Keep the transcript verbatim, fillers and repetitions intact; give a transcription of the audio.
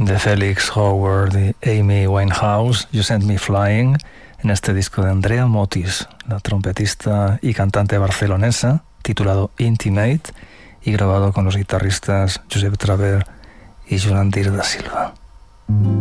de Felix Howard y Amy Winehouse, You Sent Me Flying, en este disco de Andrea Motis, la trompetista y cantante barcelonesa, titulado Intimate y grabado con los guitarristas Josep Traver y Joan Dir da Silva.